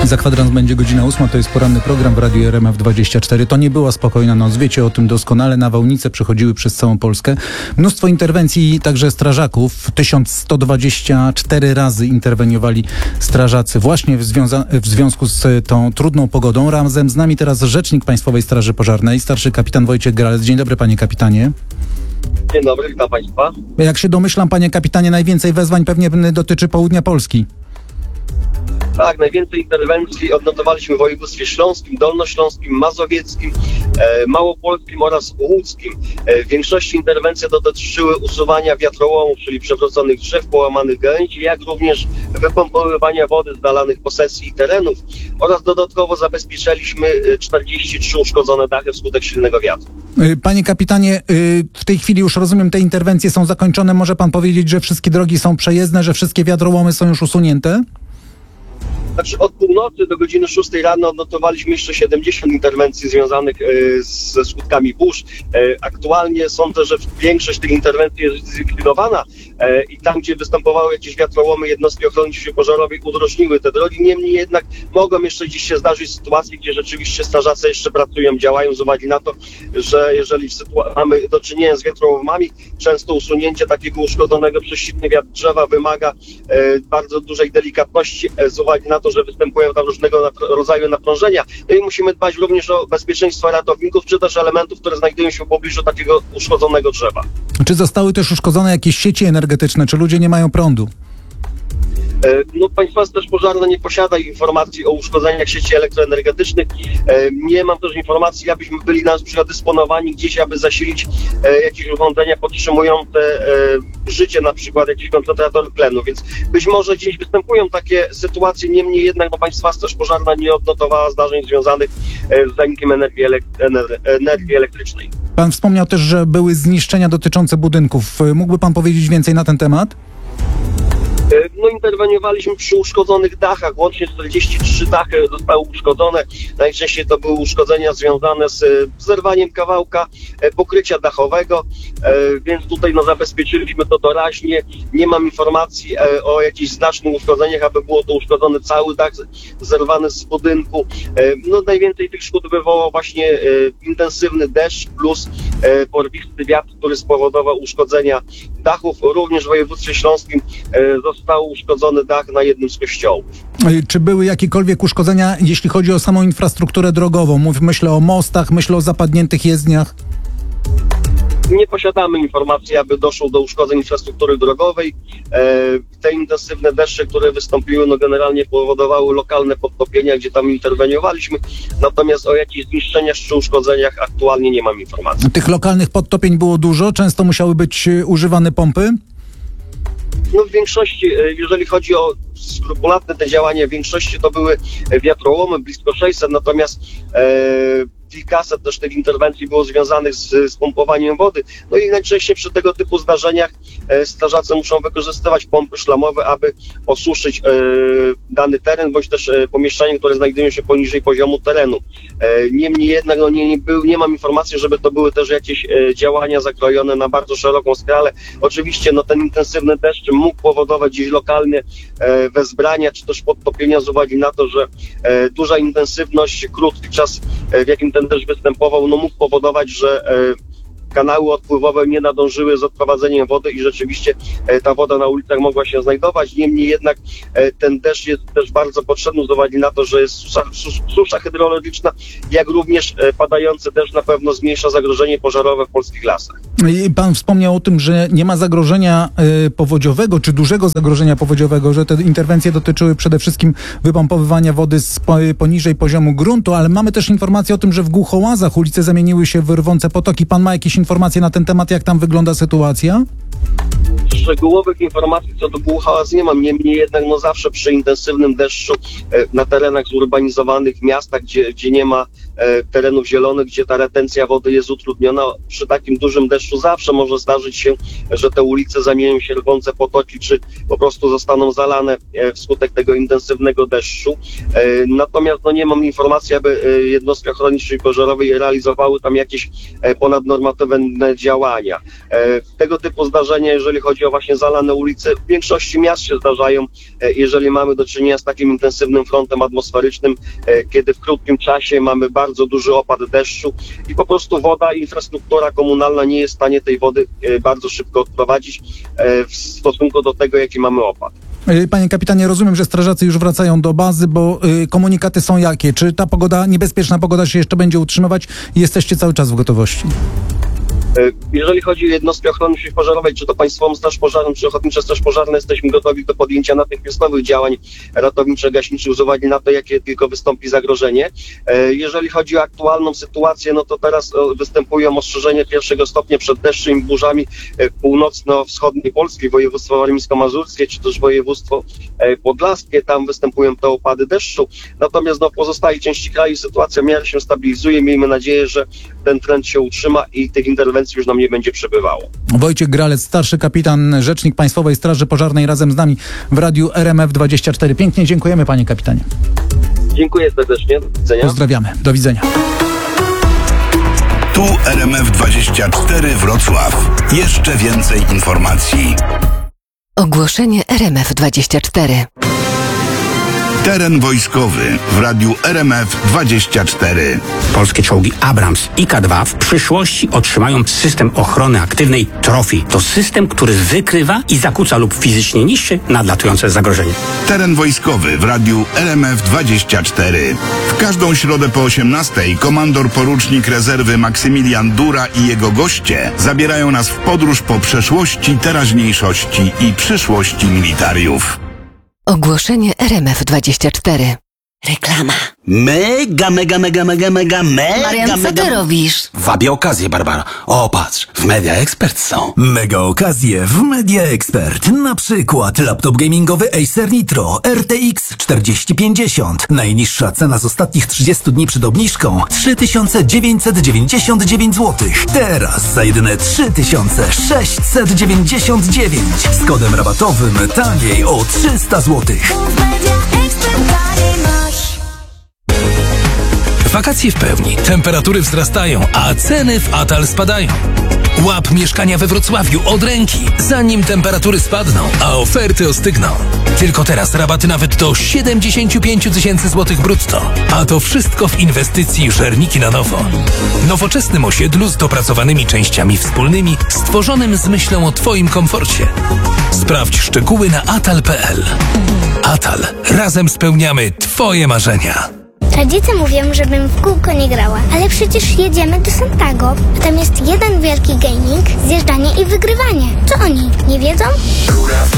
Za kwadrans będzie godzina 8, to jest poranny program w Radiu RMF24. To nie była spokojna noc, wiecie o tym doskonale. Nawałnice przechodziły przez całą Polskę. Mnóstwo interwencji także strażaków. 1124 razy interweniowali strażacy właśnie w związku z tą trudną pogodą. Razem z nami teraz rzecznik Państwowej Straży Pożarnej, starszy kapitan Wojciech Gralec. Dzień dobry, panie kapitanie. Dzień dobry, witam państwa. Jak się domyślam, panie kapitanie, najwięcej wezwań pewnie dotyczy południa Polski. Tak, najwięcej interwencji odnotowaliśmy w województwie śląskim, dolnośląskim, mazowieckim, małopolskim oraz łódzkim. W większości interwencji dotyczyły usuwania wiatrołomów, czyli przewróconych drzew, połamanych gałęzi, jak również wypompowywania wody z dalanych posesji i terenów oraz dodatkowo zabezpieczyliśmy 43 uszkodzone dachy wskutek silnego wiatru. Panie kapitanie, w tej chwili już rozumiem, te interwencje są zakończone. Może pan powiedzieć, że wszystkie drogi są przejezdne, że wszystkie wiatrołomy są już usunięte? Znaczy od północy do godziny 6 rano odnotowaliśmy jeszcze 70 interwencji związanych ze skutkami burz. Aktualnie sądzę, że większość tych interwencji jest zlikwidowana i tam, gdzie występowały jakieś wiatrołomy, jednostki ochrony pożarowej udrożniły te drogi. Niemniej jednak mogą jeszcze dziś się zdarzyć sytuacje, gdzie rzeczywiście strażacy jeszcze pracują, działają z uwagi na to, że jeżeli mamy do czynienia z wiatrołomami, często usunięcie takiego uszkodzonego przez silny wiatr drzewa wymaga bardzo dużej delikatności z uwagi na to, że występują tam różnego rodzaju naprężenia. No i musimy dbać również o bezpieczeństwo ratowników, czy też elementów, które znajdują się w pobliżu takiego uszkodzonego drzewa. Czy zostały też uszkodzone jakieś sieci energetyczne, czy ludzie nie mają prądu? No, Państwowa Straż Pożarna nie posiada informacji o uszkodzeniach sieci elektroenergetycznych. Nie mam też informacji, abyśmy byli na przykład dysponowani gdzieś, aby zasilić jakieś urządzenia podtrzymujące życie, na przykład jakiś koncentrator tlenu, więc być może gdzieś występują takie sytuacje, niemniej jednak Państwowa Straż Pożarna nie odnotowała zdarzeń związanych z zanikiem energii elektrycznej. Pan wspomniał też, że były zniszczenia dotyczące budynków. Mógłby pan powiedzieć więcej na ten temat? No, interweniowaliśmy przy uszkodzonych dachach, łącznie 43 dachy zostały uszkodzone. Najczęściej to były uszkodzenia związane z zerwaniem kawałka pokrycia dachowego, więc tutaj zabezpieczyliśmy to doraźnie. Nie mam informacji o jakichś znacznych uszkodzeniach, aby było to uszkodzony cały dach zerwany z budynku. No, najwięcej tych szkód wywołał właśnie intensywny deszcz plus porwisty wiatr, który spowodował uszkodzenia dachów. Również w województwie śląskim został uszkodzony dach na jednym z kościołów. Czy były jakiekolwiek uszkodzenia, jeśli chodzi o samą infrastrukturę drogową? Myślę o mostach, myślę o zapadniętych jezdniach. Nie posiadamy informacji, aby doszło do uszkodzeń infrastruktury drogowej. Te intensywne deszcze, które wystąpiły, generalnie powodowały lokalne podtopienia, gdzie tam interweniowaliśmy. Natomiast o jakichś zniszczeniach czy uszkodzeniach aktualnie nie mam informacji. Tych lokalnych podtopień było dużo? Często musiały być używane pompy? No, w większości, jeżeli chodzi o skrupulatne te działania, w większości to były wiatrołomy, blisko 600, natomiast kilkaset też tych interwencji było związanych z pompowaniem wody. No i najczęściej przy tego typu zdarzeniach strażacy muszą wykorzystywać pompy szlamowe, aby osuszyć dany teren, bądź też pomieszczenia, które znajdują się poniżej poziomu terenu. Niemniej jednak nie mam informacji, żeby to były też jakieś działania zakrojone na bardzo szeroką skalę. Oczywiście ten intensywny deszcz mógł powodować gdzieś lokalne wezbrania, czy też podtopienia z uwagi na to, że duża intensywność, krótki czas, w jakim ten deszcz występował, mógł powodować, że kanały odpływowe nie nadążyły z odprowadzeniem wody i rzeczywiście ta woda na ulicach mogła się znajdować. Niemniej jednak ten deszcz jest też bardzo potrzebny z uwagi na to, że jest susza hydrologiczna, jak również padający deszcz na pewno zmniejsza zagrożenie pożarowe w polskich lasach. Pan wspomniał o tym, że nie ma zagrożenia powodziowego, czy dużego zagrożenia powodziowego, że te interwencje dotyczyły przede wszystkim wypompowywania wody poniżej poziomu gruntu, ale mamy też informację o tym, że w Głuchołazach ulice zamieniły się w rwące potoki. Pan ma jakieś informacje na ten temat, jak tam wygląda sytuacja? Szczegółowych informacji co do Głuchołaz nie mam, niemniej jednak zawsze przy intensywnym deszczu na terenach zurbanizowanych, w miastach, gdzie nie ma terenów zielonych, gdzie ta retencja wody jest utrudniona. Przy takim dużym deszczu zawsze może zdarzyć się, że te ulice zamienią się w rwące potoki, czy po prostu zostaną zalane wskutek tego intensywnego deszczu. Natomiast nie mam informacji, aby jednostki ochrony i pożarowej realizowały tam jakieś ponadnormatywne działania. Tego typu zdarzenia, jeżeli chodzi o właśnie zalane ulice, w większości miast się zdarzają, jeżeli mamy do czynienia z takim intensywnym frontem atmosferycznym, kiedy w krótkim czasie mamy bardzo duży opad deszczu i po prostu woda, infrastruktura komunalna nie jest w stanie tej wody bardzo szybko odprowadzić w stosunku do tego, jaki mamy opad. Panie kapitanie, rozumiem, że strażacy już wracają do bazy, bo komunikaty są jakie? Czy ta pogoda, niebezpieczna pogoda się jeszcze będzie utrzymywać i jesteście cały czas w gotowości? Jeżeli chodzi o jednostki ochrony pożarowej, czy to Państwową Straż Pożarną, czy Ochotnicze Straż Pożarne, jesteśmy gotowi do podjęcia natychmiastowych działań ratowniczo-gaśniczych z uwagi na to, jakie tylko wystąpi zagrożenie. Jeżeli chodzi o aktualną sytuację, to teraz występują ostrzeżenia pierwszego stopnia przed deszczem i burzami w północno-wschodniej Polski, województwo warmińsko-mazurskie, czy też województwo podlaskie, tam występują te opady deszczu. Natomiast w pozostałej części kraju sytuacja w miarę się stabilizuje. Miejmy nadzieję, że ten trend się utrzyma i tych interwencji już nam nie będzie przebywało. Wojciech Gralec, starszy kapitan, rzecznik Państwowej Straży Pożarnej, razem z nami w radiu RMF24. Pięknie dziękujemy, panie kapitanie. Dziękuję serdecznie. Do widzenia. Pozdrawiamy. Do widzenia. Tu RMF24 Wrocław. Jeszcze więcej informacji. Ogłoszenie RMF24. Teren wojskowy w radiu RMF24. Polskie czołgi Abrams i K2 w przyszłości otrzymają system ochrony aktywnej Trophy. To system, który wykrywa i zakłóca lub fizycznie niszczy nadlatujące zagrożenie. Teren wojskowy w radiu RMF24. W każdą środę po 18:00 komandor porucznik rezerwy Maksymilian Dura i jego goście zabierają nas w podróż po przeszłości, teraźniejszości i przyszłości militariów. Ogłoszenie RMF24. Reklama. Mega. Marian, co ty robisz? Wabię okazję, Barbara. O, patrz, w Media Expert są. Mega okazje w Media Expert. Na przykład laptop gamingowy Acer Nitro RTX 4050. Najniższa cena z ostatnich 30 dni przed obniżką 3999 zł. Teraz za jedyne 3699. Z kodem rabatowym taniej o 300 zł. Wakacje w pełni, temperatury wzrastają, a ceny w Atal spadają. Łap mieszkania we Wrocławiu od ręki, zanim temperatury spadną, a oferty ostygną. Tylko teraz rabaty nawet do 75 000 złotych brutto. A to wszystko w inwestycji Żerniki na nowo. Nowoczesnym osiedlu z dopracowanymi częściami wspólnymi, stworzonym z myślą o Twoim komforcie. Sprawdź szczegóły na atal.pl. Atal. Razem spełniamy Twoje marzenia. Rodzice mówią, żebym w kółko nie grała, ale przecież jedziemy do Santago, a tam jest jeden wielki gaming, zjeżdżanie i wygrywanie. Co oni nie wiedzą?